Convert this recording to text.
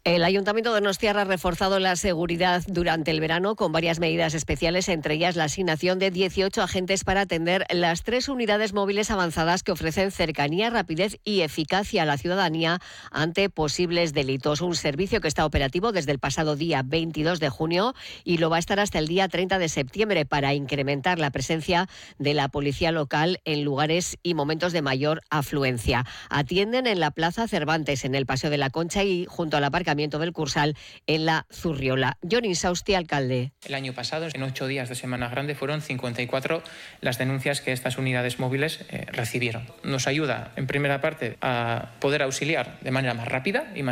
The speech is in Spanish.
El Ayuntamiento de Donostia ha reforzado la seguridad durante el verano con varias medidas especiales, entre ellas la asignación de 18 agentes para atender las 3 unidades móviles avanzadas que ofrecen cercanía, rapidez y eficacia a la ciudadanía ante posibles delitos. Un servicio que está operativo desde el pasado día 22 de junio y lo va a estar hasta el día 30 de septiembre para incrementar la presencia de la policía local en lugares y momentos de mayor afluencia. Atienden en la Plaza Cervantes, en el Paseo de la Concha y junto al aparcamiento del Cursal en la Zurriola. Jon Insausti, alcalde. El año pasado, en 8 días de Semana Grande, fueron 54 las denuncias que estas unidades móviles recibieron. Nos ayuda, en primera parte, a poder auxiliar de manera más rápida y más